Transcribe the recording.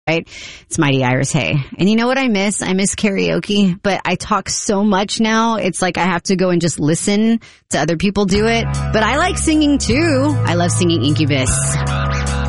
right? It's Mighty Iris Hay. And you know what I miss? I miss karaoke, but I talk so much now. It's like I have to go and just listen to other people do it. But I like singing too. I love singing Incubus.